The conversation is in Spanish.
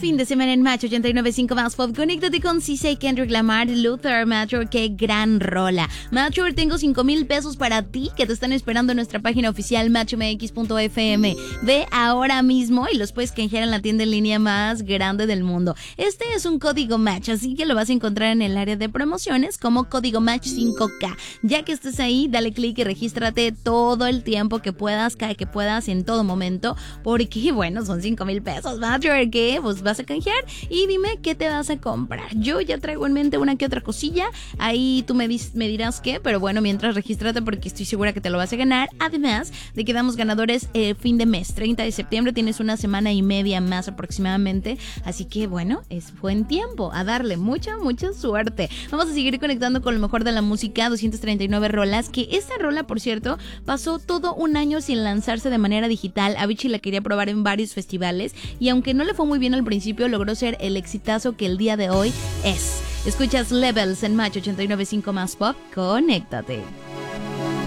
fin de semana en Match 89.5 Más Pop. Conéctate con CC, Kendrick Lamar, Luther, Matchor. Qué gran rola. Matchor, tengo 5,000 pesos para ti que te están esperando en nuestra página oficial matchmx.fm. Ve ahora mismo y los puedes canjear en la tienda en línea más grande del mundo. Este es un código Match, así que lo vas a encontrar en el área de promociones como código Match 5K. Ya que estés ahí, dale clic y regístrate todo el tiempo que puedas, cada que puedas, en todo momento, porque bueno, son 5,000 pesos, Matchor, que pues vas a canjear y dime qué te vas a comprar. Yo ya traigo en mente una que otra cosilla, ahí tú me dirás qué, pero bueno, mientras regístrate porque estoy segura que te lo vas a ganar. Además de que damos ganadores fin de mes, 30 de septiembre, tienes una semana y media más aproximadamente, así que bueno, es buen tiempo a darle mucha suerte. Vamos a seguir conectando con lo mejor de la música, 239 rolas, que esta rola, por cierto, pasó todo un año sin lanzarse de manera digital. Avicii la quería probar en varios festivales y aunque no le fue muy bien al principio, logró ser el exitazo que el día de hoy es. Escuchas Levels en Match 89.5 Más Pop. Conéctate.